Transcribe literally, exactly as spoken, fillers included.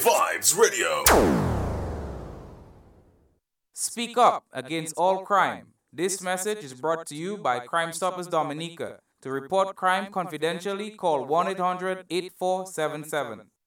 Vibes Radio. Speak up against all crime. This message is brought to you by Crime Stoppers Dominica. To report crime confidentially, call one eight hundred eight four seven seven.